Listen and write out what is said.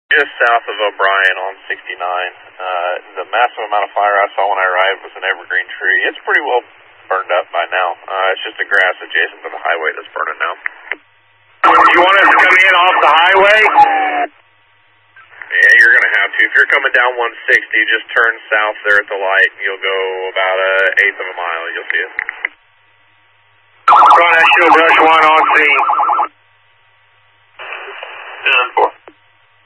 Just south of O'Brien on 69. The massive amount of fire I saw when I arrived was an evergreen tree. It's pretty well burned up by now. It's just the grass adjacent to the highway that's burning now. You want us to come in off the highway? Yeah, you're going to have to. If you're coming down 160, just turn south there at the light. You'll go about an eighth of a mile. You'll see it. Front Shield Rush 1 on scene.